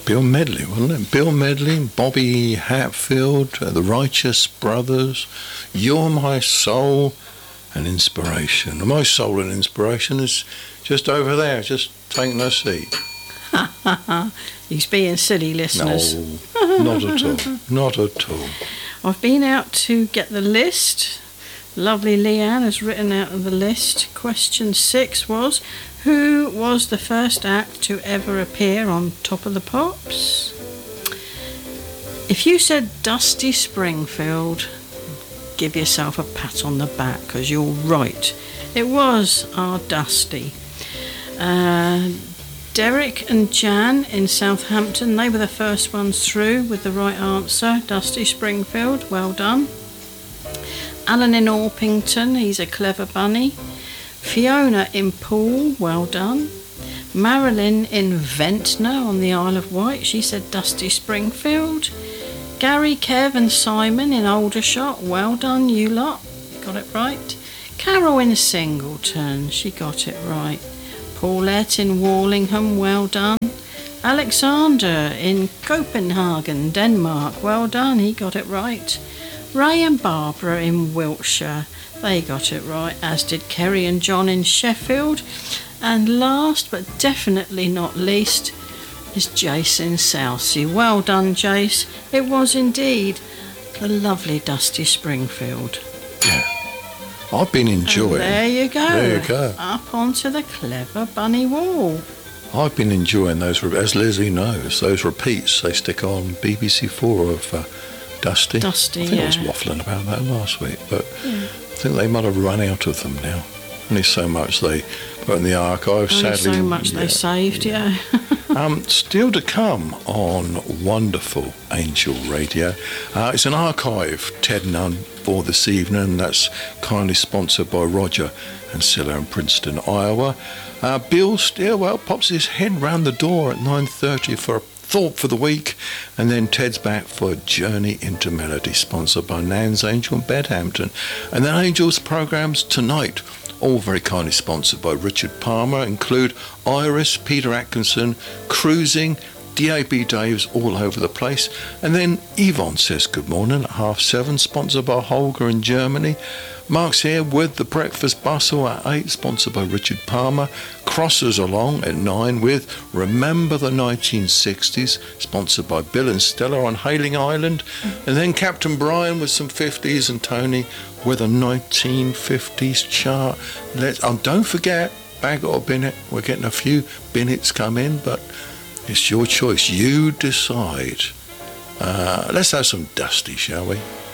Bill Medley, wasn't it? Bill Medley, Bobby Hatfield, the Righteous Brothers, You're My Soul and Inspiration. And my soul and inspiration is just over there, just taking a seat. He's being silly, listeners. No, not at all. Not at all. I've been out to get the list. Lovely Leanne has written out the list. Question 6 was, who was the first act to ever appear on Top of the Pops? If you said Dusty Springfield, give yourself a pat on the back, because you're right. It was our Dusty. Derek and Jan in Southampton, they were the first ones through with the right answer. Dusty Springfield, well done. Alan in Orpington, he's a clever bunny. Fiona in Poole, well done. Marilyn in Ventnor on the Isle of Wight, she said Dusty Springfield. Gary, Kev and Simon in Aldershot, well done you lot, got it right. Carol in Singleton, she got it right. Paulette in Warlingham, well done. Alexander in Copenhagen, Denmark, well done, he got it right. Ray and Barbara in Wiltshire, they got it right, as did Kerry and John in Sheffield. And last but definitely not least is Jace in Southsea. Well done, Jace. It was indeed the lovely Dusty Springfield. Yeah. I've been enjoying. And there you go. There you go. Up onto the clever bunny wall. I've been enjoying those, as Lizzie knows, those repeats they stick on BBC4 of Dusty. Dusty, I think yeah. I was waffling about that last week, but I think they might have run out of them now. Only so much they put in the archive, Only sadly. so much they saved, yeah. Still to come on Wonderful Angel Radio. It's an archive, Ted Nunn, for this evening. That's kindly sponsored by Roger and Silla in Princeton, Iowa. Bill Stilwell pops his head round the door at 9:30 for a thought for the week, and then Ted's back for Journey into Melody, sponsored by Nan's Angel in Bedhampton. And then Angels programmes tonight, all very kindly sponsored by Richard Palmer, include Iris, Peter Atkinson, Cruising, DAB Dave's all over the place. And then Yvonne says good morning at 7:30, sponsored by Holger in Germany. Mark's here with the Breakfast Bustle at 8, sponsored by Richard Palmer. Crossers along at 9 with Remember the 1960s, sponsored by Bill and Stella on Hailing Island. And then Captain Brian with some 50s and Tony with a 1950s chart. Don't forget, bag or binnet. We're getting a few binnets come in, but it's your choice. You decide. Let's have some Dusty, shall we?